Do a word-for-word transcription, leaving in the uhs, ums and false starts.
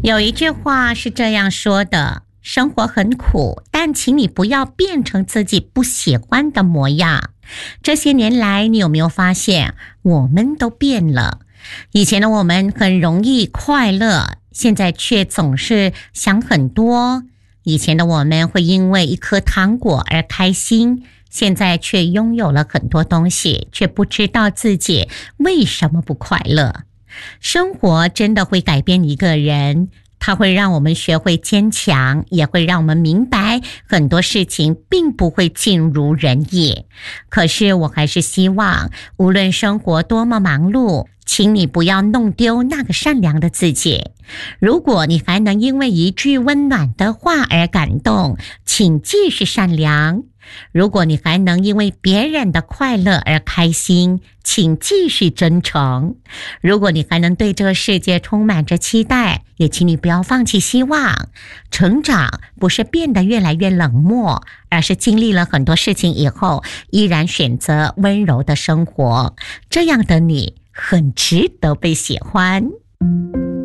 有一句话是这样说的：生活很苦，但请你不要变成自己不喜欢的模样。这些年来，你有没有发现，我们都变了？以前的我们很容易快乐，现在却总是想很多。以前的我们会因为一颗糖果而开心，现在却拥有了很多东西，却不知道自己为什么不快乐。生活真的会改变一个人，它会让我们学会坚强，也会让我们明白很多事情并不会尽如人意。可是我还是希望，无论生活多么忙碌，请你不要弄丢那个善良的自己。如果你还能因为一句温暖的话而感动，请继续善良。如果你还能因为别人的快乐而开心，请继续真诚。如果你还能对这个世界充满着期待，也请你不要放弃希望。成长不是变得越来越冷漠，而是经历了很多事情以后，依然选择温柔的生活。这样的你很值得被喜欢。